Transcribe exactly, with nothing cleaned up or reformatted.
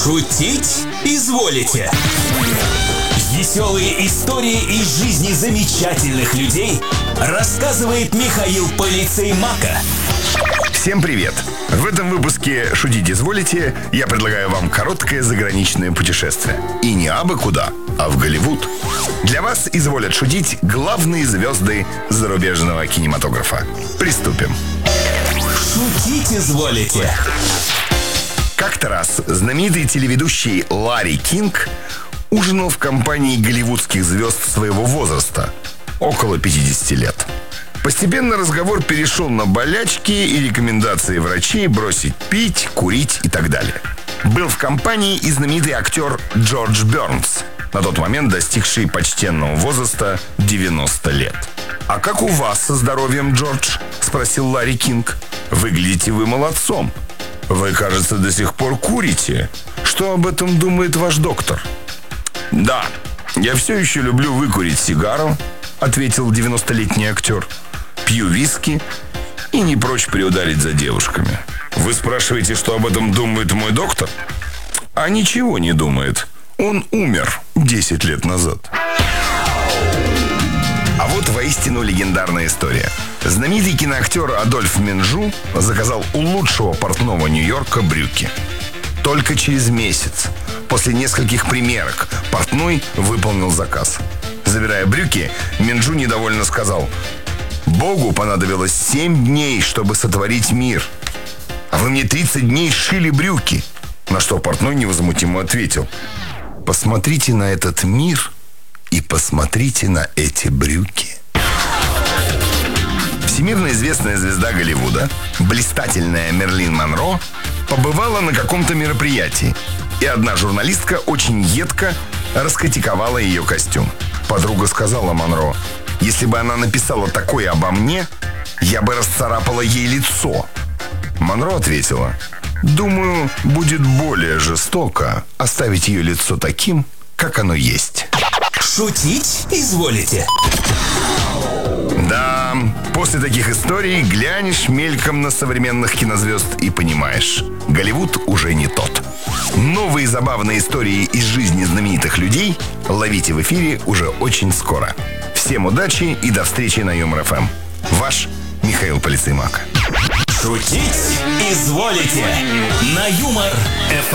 Шутить изволите. Веселые истории из жизни замечательных людей рассказывает Михаил Полицей Мака. Всем привет! В этом выпуске «Шутить изволите» я предлагаю вам короткое заграничное путешествие. И не абы куда, а в Голливуд. Для вас изволят шутить главные звезды зарубежного кинематографа. Приступим. Шутить изволите. Как-то раз знаменитый телеведущий Ларри Кинг ужинал в компании голливудских звезд своего возраста, около пятидесяти лет. Постепенно разговор перешел на болячки и рекомендации врачей бросить пить, курить и так далее. Был в компании и знаменитый актер Джордж Бернс, на тот момент достигший почтенного возраста девяноста лет. «А как у вас со здоровьем, Джордж?» – спросил Ларри Кинг. «Выглядите вы молодцом. Вы, кажется, до сих пор курите. Что об этом думает ваш доктор?» «Да, я все еще люблю выкурить сигару», — ответил девяностолетний актер. «Пью виски и не прочь приударить за девушками». «Вы спрашиваете, что об этом думает мой доктор?» «А ничего не думает. Он умер десять лет назад». А вот воистину легендарная история. Знаменитый киноактер Адольф Менжу заказал у лучшего портного Нью-Йорка брюки. Только через месяц, после нескольких примерок, портной выполнил заказ. Забирая брюки, Менжу недовольно сказал: «Богу понадобилось семь дней, чтобы сотворить мир. А вы мне тридцать дней шили брюки». На что портной невозмутимо ответил: «Посмотрите на этот мир и посмотрите на эти брюки». Всемирно известная звезда Голливуда, блистательная Мерлин Монро, побывала на каком-то мероприятии, и одна журналистка очень едко раскритиковала ее костюм. Подруга сказала Монро: «Если бы она написала такое обо мне, я бы расцарапала ей лицо». Монро ответила: «Думаю, будет более жестоко оставить ее лицо таким, как оно есть». Шутить изволите. Да, после таких историй глянешь мельком на современных кинозвезд и понимаешь, Голливуд уже не тот. Новые забавные истории из жизни знаменитых людей ловите в эфире уже очень скоро. Всем удачи и до встречи на Юмор эф эм. Ваш Михаил Полицей Мак. Шутить изволите на Юмор эф эм.